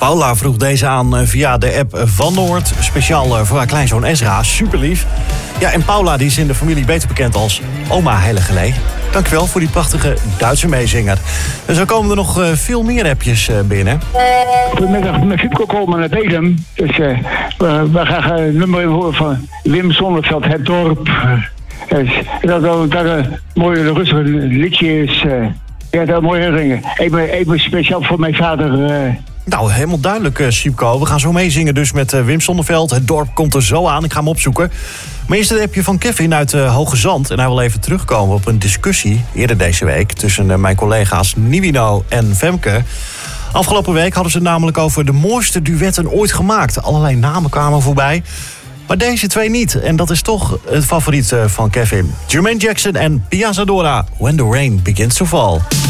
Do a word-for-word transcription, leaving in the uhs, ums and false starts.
Paula vroeg deze aan via de app van Noord. Speciaal voor haar kleinzoon Ezra. Super lief. Ja, en Paula die is in de familie beter bekend als oma Heilige. Dankjewel voor die prachtige Duitse meezinger. En zo komen er nog veel meer appjes binnen. Goedemiddag, met Fiepko Koolman uit Edem. Dus uh, we, we gaan een nummer horen van Wim Sonneveld, Het Dorp. Uh, dat dat een mooi rustig liedje is. Uh, ja, dat mooie herinneringen. Even, even speciaal voor mijn vader. Uh, Nou, helemaal duidelijk, uh, Siepko. We gaan zo meezingen dus met uh, Wim Sonneveld. Het dorp komt er zo aan. Ik ga hem opzoeken. Maar eerst een appje van Kevin uit uh, Hoge Zand. En hij wil even terugkomen op een discussie eerder deze week tussen uh, mijn collega's Nivino en Femke. Afgelopen week hadden ze het namelijk over de mooiste duetten ooit gemaakt. Allerlei namen kwamen voorbij. Maar deze twee niet. En dat is toch het favoriet uh, van Kevin. Jermaine Jackson en Pia Zadora. When the Rain Begins to Fall.